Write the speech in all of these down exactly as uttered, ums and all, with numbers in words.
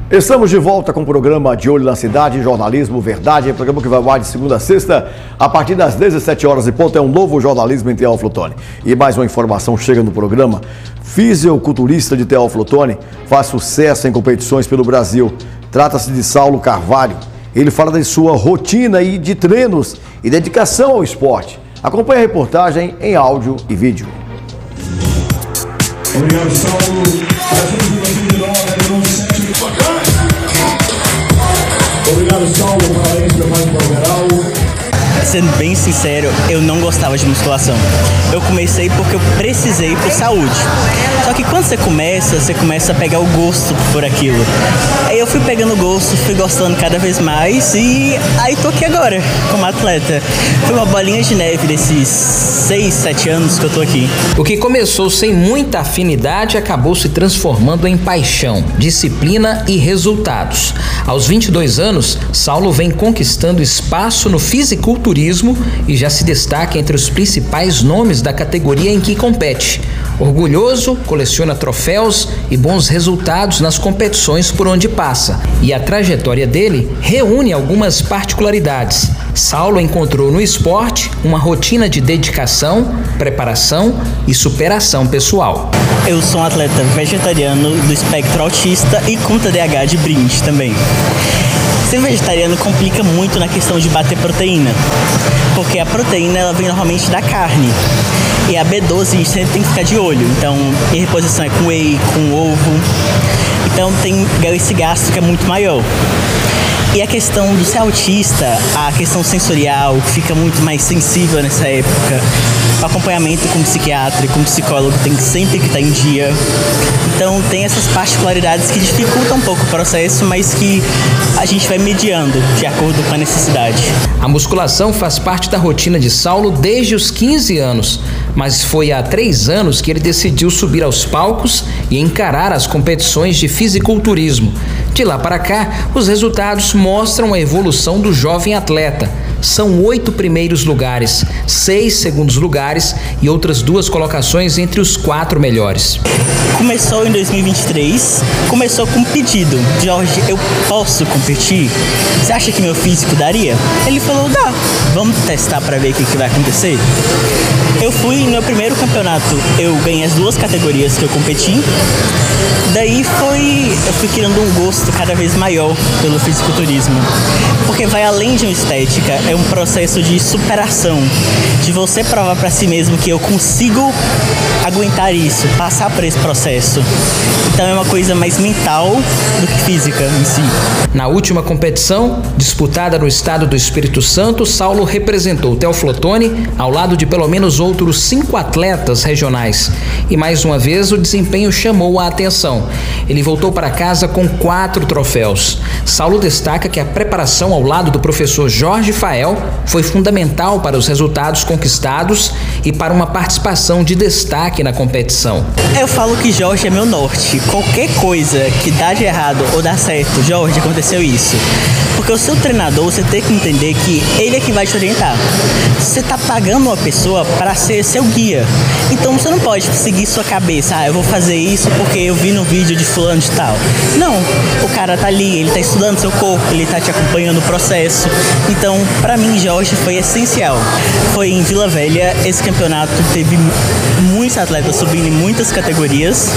Estamos de volta com o programa De Olho na Cidade, Jornalismo Verdade, programa que vai ao ar de segunda a sexta, a partir das dezessete horas e ponto, é um novo jornalismo em Teófilo Otoni. E mais uma informação chega no programa: fisiculturista de Teófilo Otoni faz sucesso em competições pelo Brasil. Trata-se de Saulo Carvalho. Ele fala de sua rotina e de treinos e dedicação ao esporte. Acompanhe a reportagem em áudio e vídeo. Obrigado, Saulo. Obrigado, Saulo. Parabéns pelo mais geral. Sendo bem sincero, eu não gostava de musculação. Eu comecei porque eu precisei por saúde. Só que quando você começa, você começa a pegar o gosto por aquilo. Aí eu fui pegando gosto, fui gostando cada vez mais e aí tô aqui agora, como atleta. Foi uma bolinha de neve desses seis, sete anos que eu tô aqui. O que começou sem muita afinidade acabou se transformando em paixão, disciplina e resultados. Aos vinte e dois anos, Saulo vem conquistando espaço no fisiculturismo e já se destaca entre os principais nomes da categoria em que compete. Orgulhoso, coleciona troféus e bons resultados nas competições por onde passa. E a trajetória dele reúne algumas particularidades. Saulo encontrou no esporte uma rotina de dedicação, preparação e superação pessoal. Eu sou um atleta vegetariano do espectro autista e com T D A H de brinde também. Ser vegetariano complica muito na questão de bater proteína, porque a proteína ela vem normalmente da carne e a B doze a gente sempre tem que ficar de olho. Então, em reposição é com whey, com ovo, então tem esse gasto que é muito maior. E a questão do ser autista, a questão sensorial fica muito mais sensível nessa época. O acompanhamento com psiquiatra e com psicólogo tem que sempre que estar em dia. Então tem essas particularidades que dificultam um pouco o processo, mas que a gente vai mediando de acordo com a necessidade. A musculação faz parte da rotina de Saulo desde os quinze anos, mas foi há três anos que ele decidiu subir aos palcos e encarar as competições de fisiculturismo. De lá para cá, os resultados mostram a evolução do jovem atleta. São oito primeiros lugares, seis segundos lugares e outras duas colocações entre os quatro melhores. Começou em dois mil e vinte e três, começou com um pedido: Jorge, eu posso competir? Você acha que meu físico daria? Ele falou, dá, vamos testar para ver o que, que vai acontecer. Eu fui no meu primeiro campeonato, eu ganhei as duas categorias que eu competi. Daí foi, eu fui criando um gosto cada vez maior pelo fisiculturismo, porque vai além de uma estética, é um processo de superação, de você provar para si mesmo que eu consigo aguentar isso, passar por esse processo. Então é uma coisa mais mental do que física em si. Na última competição, disputada no estado do Espírito Santo, Saulo representou Teófilo Otoni ao lado de pelo menos outros cinco atletas regionais. E mais uma vez o desempenho chamou a atenção. Ele voltou para casa com quatro troféus. Saulo destaca que a preparação ao lado do professor Jorge Fael foi fundamental para os resultados conquistados e para uma participação de destaque na competição. Eu falo que Jorge é meu norte. Qualquer coisa que dá de errado ou dá certo, Jorge, aconteceu isso. Porque o seu treinador, você tem que entender que ele é que vai te orientar. Você tá pagando uma pessoa para ser seu guia. Então você não pode seguir sua cabeça. Ah, eu vou fazer isso porque eu vi no vídeo de fulano de tal. Não, o cara tá ali, ele tá estudando seu corpo, ele tá te acompanhando o processo. Então, para mim, Jorge foi essencial. Foi em Vila Velha, esse campeonato teve muitos atletas subindo em muitas categorias.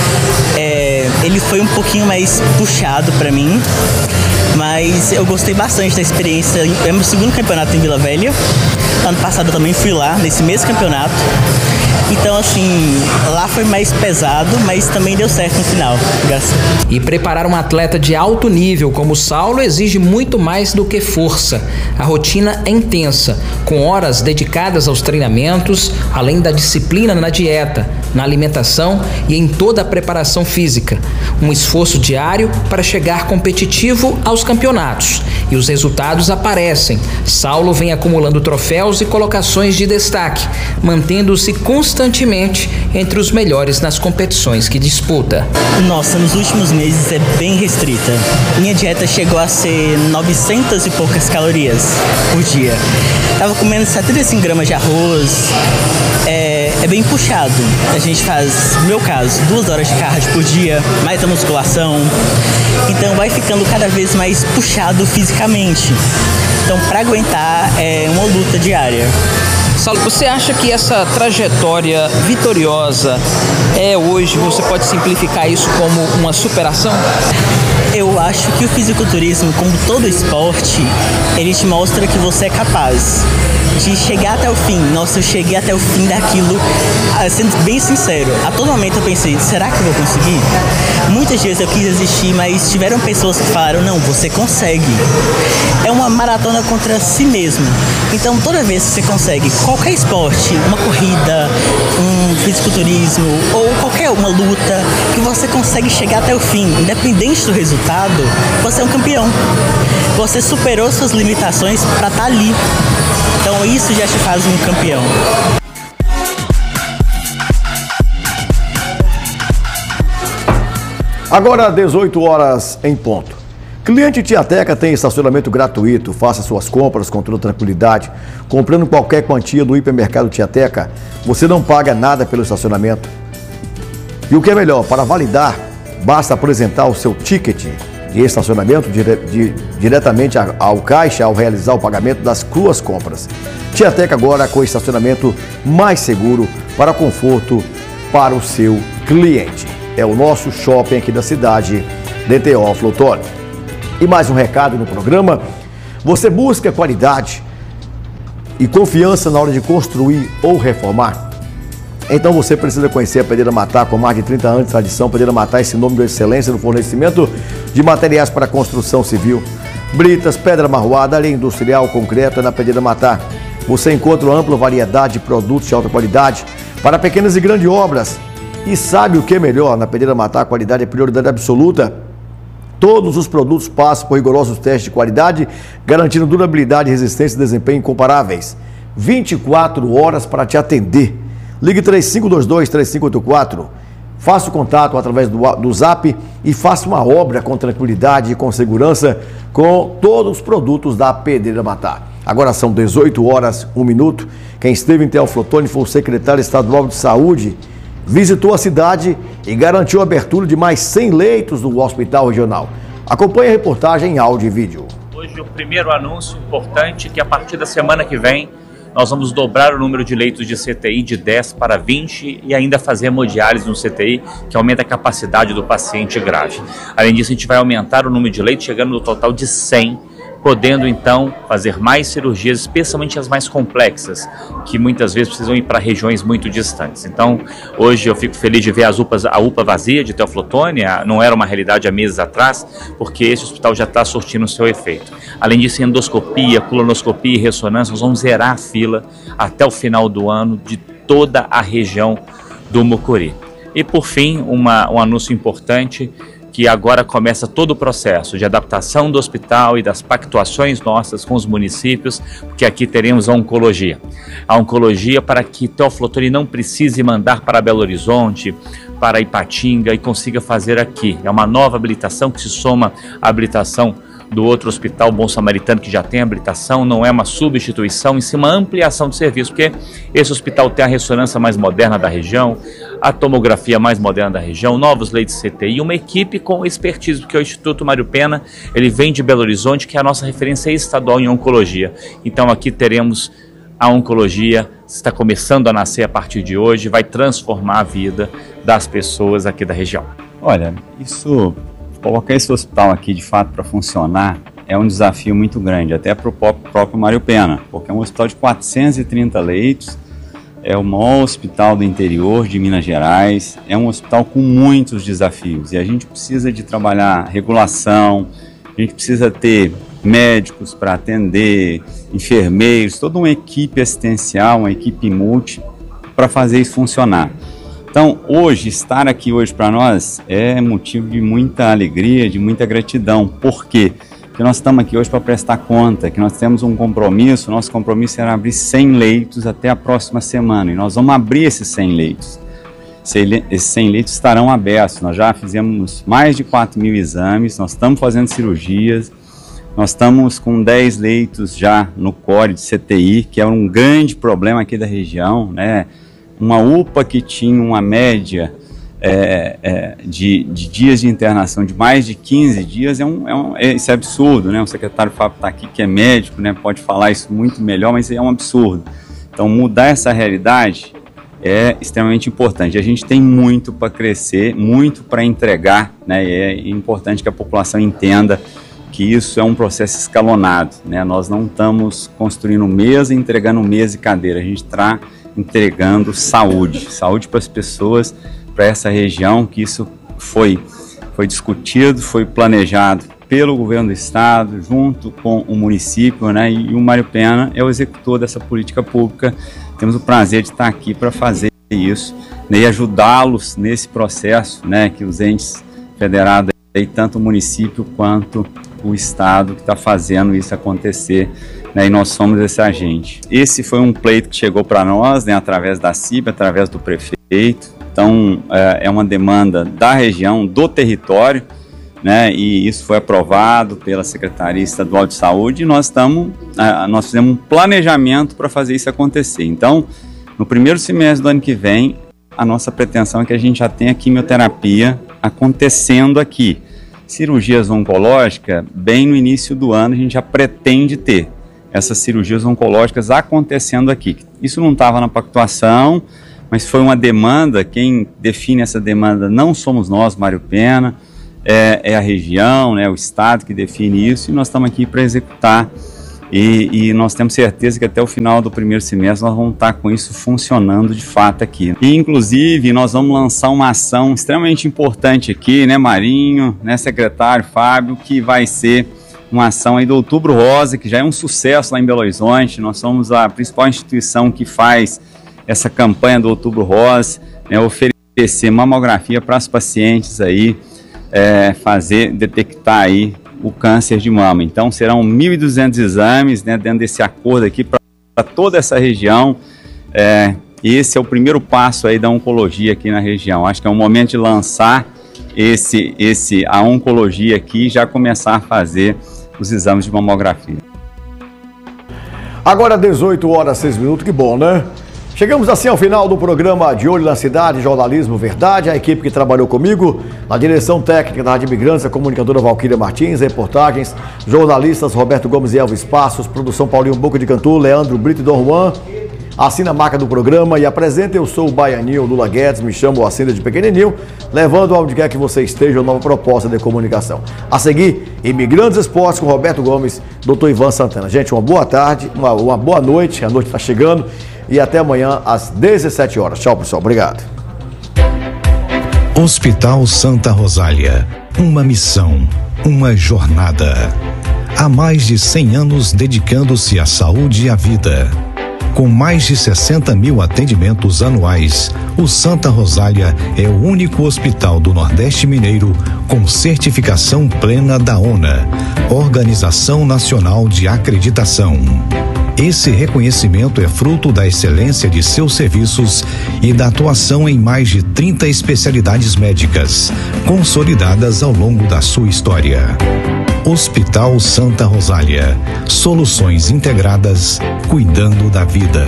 É, ele foi um pouquinho mais puxado para mim, mas eu gostei bastante da experiência. É meu segundo campeonato em Vila Velha. Ano passado eu também fui lá, nesse mesmo campeonato. Então, assim, lá foi mais pesado, mas também deu certo no final. Graças. E preparar um atleta de alto nível como o Saulo exige muito mais do que força. A rotina é intensa, com horas dedicadas aos treinamentos, além da disciplina na dieta, na alimentação e em toda a preparação física. Um esforço diário para chegar competitivo aos campeonatos. E os resultados aparecem. Saulo vem acumulando troféus e colocações de destaque, mantendo-se constantemente entre os melhores nas competições que disputa. Nossa, nos últimos meses é bem restrita. Minha dieta chegou a ser novecentas e poucas calorias por dia. Tava comendo setenta e cinco gramas de arroz. É, é bem puxado. A gente faz, no meu caso, duas horas de cardio por dia, mais a musculação. Então vai ficando cada vez mais puxado fisicamente. Então para aguentar é uma luta diária. Saulo, você acha que essa trajetória vitoriosa é hoje, você pode simplificar isso como uma superação? Eu acho que o fisiculturismo, como todo esporte, ele te mostra que você é capaz de chegar até o fim. Nossa, eu cheguei até o fim daquilo, sendo bem sincero, a todo momento eu pensei, será que eu vou conseguir? Muitas vezes eu quis desistir, mas tiveram pessoas que falaram, não, você consegue. É uma maratona contra si mesmo. Então toda vez que você consegue qualquer esporte, uma corrida, um fisiculturismo ou qualquer uma luta, que você consegue chegar até o fim, independente do resultado, você é um campeão. Você superou suas limitações para estar ali. Então isso já te faz um campeão. Agora, dezoito horas em ponto. Cliente Tiateca tem estacionamento gratuito. Faça suas compras com toda tranquilidade. Comprando qualquer quantia do hipermercado Tiateca, você não paga nada pelo estacionamento. E o que é melhor, para validar, basta apresentar o seu ticket de estacionamento dire, de, diretamente ao caixa ao realizar o pagamento das suas compras. Tiateca agora com estacionamento mais seguro para conforto para o seu cliente. É o nosso shopping aqui da cidade de Teófilo Otoni. E mais um recado no programa: você busca qualidade e confiança na hora de construir ou reformar? Então você precisa conhecer a Pedreira Matar, com mais de trinta anos de tradição. Pedreira Matar é sinônimo de excelência no fornecimento de materiais para construção civil. Britas, pedra marroada, areia industrial, concreto é na Pedreira Matar. Você encontra uma ampla variedade de produtos de alta qualidade para pequenas e grandes obras. E sabe o que é melhor? Na Pedreira Matar, a qualidade é prioridade absoluta. Todos os produtos passam por rigorosos testes de qualidade, garantindo durabilidade, resistência e desempenho incomparáveis. vinte e quatro horas para te atender. Ligue três cinco dois dois, três cinco oito quatro. Faça o contato através do, do Zap e faça uma obra com tranquilidade e com segurança com todos os produtos da Pedreira Matar. Agora são dezoito horas, um minuto. Quem esteve em Teófilo Otoni foi o secretário estadual de saúde. Visitou a cidade e garantiu a abertura de mais cem leitos do hospital regional. Acompanhe a reportagem em áudio e vídeo. Hoje o primeiro anúncio importante é que a partir da semana que vem nós vamos dobrar o número de leitos de C T I de dez para vinte e ainda fazer hemodiálise no C T I, que aumenta a capacidade do paciente grave. Além disso, a gente vai aumentar o número de leitos, chegando no total de cem, podendo então fazer mais cirurgias, especialmente as mais complexas, que muitas vezes precisam ir para regiões muito distantes. Então, hoje eu fico feliz de ver as U P As, a U P A vazia de Teófilo Otoni, não era uma realidade há meses atrás, porque esse hospital já está surtindo o seu efeito. Além disso, endoscopia, colonoscopia e ressonância, nós vamos zerar a fila até o final do ano de toda a região do Mucuri. E por fim, uma, um anúncio importante, que agora começa todo o processo de adaptação do hospital e das pactuações nossas com os municípios, porque aqui teremos a oncologia. A oncologia para que Teófilo Otoni não precise mandar para Belo Horizonte, para Ipatinga e consiga fazer aqui. É uma nova habilitação que se soma à habilitação do outro hospital Bom Samaritano, que já tem habilitação, não é uma substituição, em si uma ampliação de serviço, porque esse hospital tem a ressonância mais moderna da região, a tomografia mais moderna da região, novos leitos de C T I, uma equipe com expertise, porque o Instituto Mário Pena, ele vem de Belo Horizonte, que é a nossa referência estadual em oncologia. Então aqui teremos a oncologia, está começando a nascer a partir de hoje, vai transformar a vida das pessoas aqui da região. Olha, isso... Colocar esse hospital aqui de fato para funcionar é um desafio muito grande, até para o próprio Mário Pena, porque é um hospital de quatrocentos e trinta leitos, é o maior hospital do interior de Minas Gerais, é um hospital com muitos desafios e a gente precisa de trabalhar regulação, a gente precisa ter médicos para atender, enfermeiros, toda uma equipe assistencial, uma equipe multi para fazer isso funcionar. Então, hoje, estar aqui hoje para nós é motivo de muita alegria, de muita gratidão. Por quê? Porque nós estamos aqui hoje para prestar conta, que nós temos um compromisso, nosso compromisso era abrir cem leitos até a próxima semana, e nós vamos abrir esses cem leitos. Esses cem leitos estarão abertos, nós já fizemos mais de quatro mil exames, nós estamos fazendo cirurgias, nós estamos com dez leitos já no core de C T I, que é um grande problema aqui da região, né? uma U P A que tinha uma média é, é, de, de dias de internação de mais de quinze dias, é um, é um, é, isso é absurdo, né? O secretário Fábio está aqui, que é médico, né? Pode falar isso muito melhor, mas é um absurdo. Então, mudar essa realidade é extremamente importante. A gente tem muito para crescer, muito para entregar, né? E é importante que a população entenda que isso é um processo escalonado, né? Nós não estamos construindo mesa e entregando mesa e cadeira, a gente está entregando saúde, saúde para as pessoas, para essa região, que isso foi, foi discutido, foi planejado pelo governo do estado, junto com o município, né? E o Mário Pena é o executor dessa política pública. Temos o prazer de estar aqui para fazer isso, né? E ajudá-los nesse processo, né? Que os entes federados, aí, tanto o município quanto o estado, que está fazendo isso acontecer, né? E nós somos esse agente. Esse foi um pleito que chegou para nós, né? Através da C I B, através do prefeito. Então, é, é uma demanda da região, do território, né? E isso foi aprovado pela Secretaria Estadual de Saúde e nós estamos, nós fizemos um planejamento para fazer isso acontecer. Então, no primeiro semestre do ano que vem, a nossa pretensão é que a gente já tenha quimioterapia acontecendo aqui. Cirurgias oncológicas, bem no início do ano, a gente já pretende ter essas cirurgias oncológicas acontecendo aqui. Isso não estava na pactuação, mas foi uma demanda. Quem define essa demanda não somos nós, Mário Pena, é, é a região, né, o estado que define isso, e nós estamos aqui para executar. E, e nós temos certeza que até o final do primeiro semestre nós vamos estar com isso funcionando de fato aqui. E inclusive nós vamos lançar uma ação extremamente importante aqui, né, Marinho, né, secretário Fábio, que vai ser uma ação aí do Outubro Rosa, que já é um sucesso lá em Belo Horizonte. Nós somos a principal instituição que faz essa campanha do Outubro Rosa, né, oferecer mamografia para as pacientes aí, é, fazer, detectar aí o câncer de mama. Então serão mil e duzentos exames, né, dentro desse acordo aqui para toda essa região. É, esse é o primeiro passo aí da oncologia aqui na região. Acho que é um momento de lançar esse, esse, a oncologia aqui e já começar a fazer os exames de mamografia. Agora dezoito horas e seis minutos, que bom, né? Chegamos assim ao final do programa De Olho na Cidade, Jornalismo Verdade. A equipe que trabalhou comigo, na direção técnica da Rádio Imigrância, a comunicadora Valquíria Martins, reportagens, jornalistas Roberto Gomes e Elvis Passos, produção Paulinho Boca de Cantu, Leandro Brito e Dom Juan. Assina a marca do programa e apresenta. Eu sou o Baianinho Lula Guedes, me chamo Assina de Pequenininho, levando aonde quer que você esteja uma nova proposta de comunicação. A seguir, Imigrantes Esportes com Roberto Gomes, doutor Ivan Santana. Gente, uma boa tarde, uma, uma boa noite, a noite está chegando. E até amanhã às dezessete horas. Tchau, pessoal. Obrigado. Hospital Santa Rosália. Uma missão, uma jornada. Há mais de cem anos dedicando-se à saúde e à vida. Com mais de sessenta mil atendimentos anuais, o Santa Rosália é o único hospital do Nordeste Mineiro com certificação plena da ONA, Organização Nacional de Acreditação. Esse reconhecimento é fruto da excelência de seus serviços e da atuação em mais de trinta especialidades médicas, consolidadas ao longo da sua história. Hospital Santa Rosália. Soluções integradas, cuidando da vida.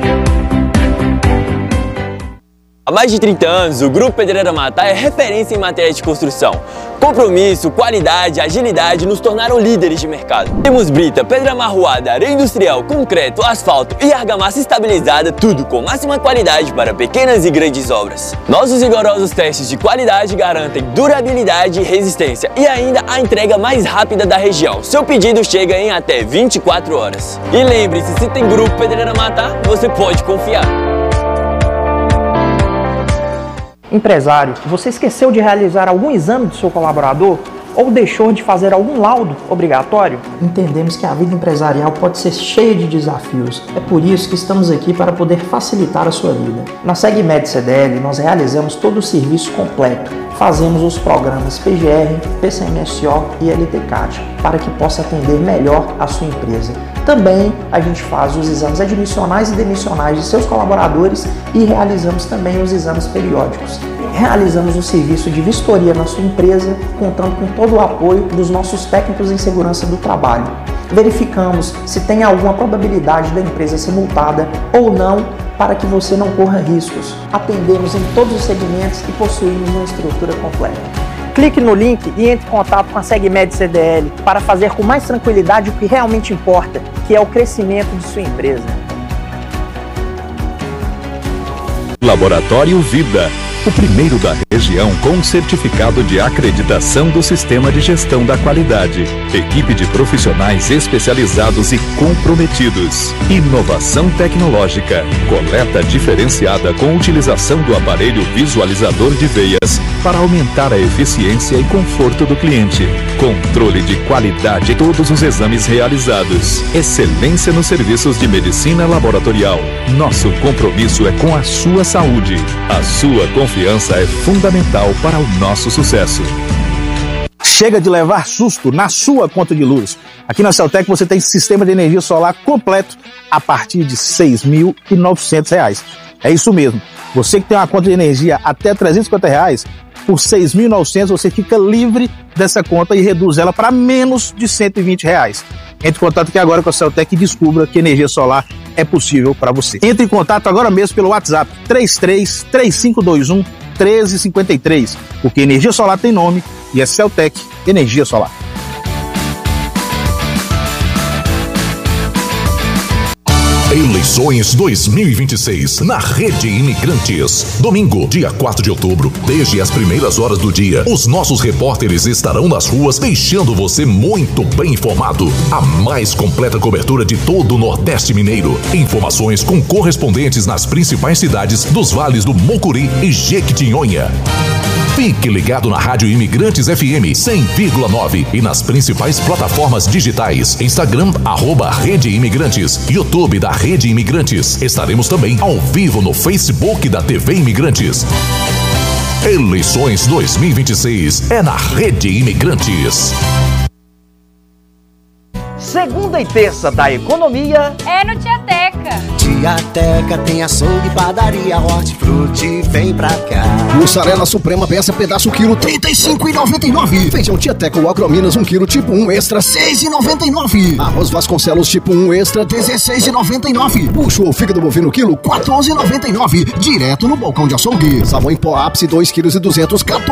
Há mais de trinta anos, o Grupo Pedreira Matá é referência em matéria de construção. Compromisso, qualidade, agilidade nos tornaram líderes de mercado. Temos brita, pedra amarroada, areia industrial, concreto, asfalto e argamassa estabilizada, tudo com máxima qualidade para pequenas e grandes obras. Nossos rigorosos testes de qualidade garantem durabilidade e resistência e ainda a entrega mais rápida da região. Seu pedido chega em até vinte e quatro horas. E lembre-se, se tem Grupo Pedreira Matá, você pode confiar. Empresário, você esqueceu de realizar algum exame do seu colaborador ou deixou de fazer algum laudo obrigatório? Entendemos que a vida empresarial pode ser cheia de desafios. É por isso que estamos aqui para poder facilitar a sua vida. Na SegMed C D L, nós realizamos todo o serviço completo. Fazemos os programas P G R, P C M S O e L T C A T para que possa atender melhor a sua empresa. Também a gente faz os exames admissionais e demissionais de seus colaboradores e realizamos também os exames periódicos. Realizamos o serviço de vistoria na sua empresa, contando com todo o apoio dos nossos técnicos em segurança do trabalho. Verificamos se tem alguma probabilidade da empresa ser multada ou não para que você não corra riscos. Atendemos em todos os segmentos e possuímos uma estrutura completa. Clique no link e entre em contato com a Segmed C D L para fazer com mais tranquilidade o que realmente importa, que é o crescimento de sua empresa. Laboratório Vida, o primeiro da região com certificado de acreditação do Sistema de Gestão da Qualidade. Equipe de profissionais especializados e comprometidos. Inovação tecnológica. Coleta diferenciada com utilização do aparelho visualizador de veias para aumentar a eficiência e conforto do cliente. Controle de qualidade em todos os exames realizados. Excelência nos serviços de medicina laboratorial. Nosso compromisso é com a sua saúde. A sua confiança é fundamental para o nosso sucesso. Chega de levar susto na sua conta de luz. Aqui na Celtec você tem sistema de energia solar completo a partir de seis mil e novecentos reais. É isso mesmo. Você que tem uma conta de energia até trezentos e cinquenta reais, por seis mil e novecentos você fica livre dessa conta e reduz ela para menos de cento e vinte reais. Entre em contato aqui agora com a Celtec e descubra que energia solar é possível para você. Entre em contato agora mesmo pelo WhatsApp três três três cinco dois um um três cinco três, porque energia solar tem nome e é Celtec Energia Solar. Eleições dois mil e vinte e seis na Rede Imigrantes. Domingo, dia quatro de outubro, desde as primeiras horas do dia, os nossos repórteres estarão nas ruas deixando você muito bem informado. A mais completa cobertura de todo o Nordeste Mineiro. Informações com correspondentes nas principais cidades dos vales do Mucuri e Jequitinhonha. Fique ligado na Rádio Imigrantes F M cem vírgula nove e nas principais plataformas digitais. Instagram, arroba Rede Imigrantes, YouTube da Rede Imigrantes. Estaremos também ao vivo no Facebook da T V Imigrantes. Eleições dois mil e vinte e seis é na Rede Imigrantes. Segunda e terça da economia é no Tiateca. Tiateca tem açougue, padaria, hortifruti, vem pra cá. Mussarela Suprema peça pedaço quilo trinta e cinco reais e noventa e nove centavos. Feijão Tiateca ou Agrominas um quilo tipo um extra seis reais e noventa e nove centavos. Arroz Vasconcelos tipo um extra dezesseis reais e noventa e nove centavos. Bucho ou fígado bovino quilo quatorze reais e noventa e nove centavos. Direto no balcão de açougue. Sabão em pó ápice dois quilos e duzentos, quatorze